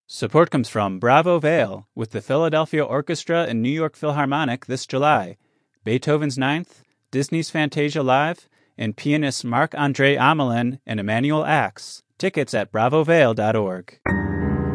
Support comes from Bravo Vale with the Philadelphia Orchestra and New York Philharmonic this July, Beethoven's Ninth, Disney's Fantasia Live, and pianists Marc-André Amelin and Emmanuel Ax. Tickets at bravovale.org.